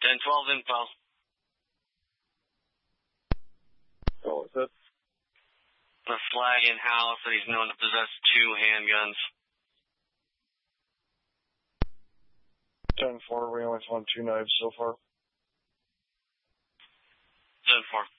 10-12 info. Oh, what's that? The flag in house that he's known to possess 2 handguns. 10-4, we only found 2 knives so far. 10-4.